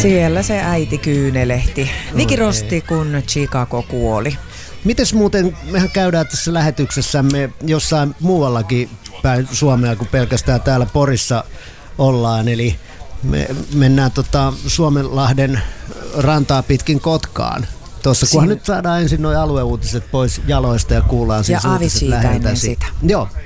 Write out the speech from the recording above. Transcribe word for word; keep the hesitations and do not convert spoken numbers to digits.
Siellä se äiti kyynelehti. Viki Rosti, kun Chicago kuoli. Mites muuten, mehän käydään tässä lähetyksessämme jossain muuallakin päin Suomea kuin pelkästään täällä Porissa ollaan, eli me mennään tota Suomenlahden rantaa pitkin Kotkaan. Tuossa kunhan nyt saadaan ensin nuo alueuutiset pois jaloista ja kuullaan siis ja uutiset läheltä. sitä. Joo.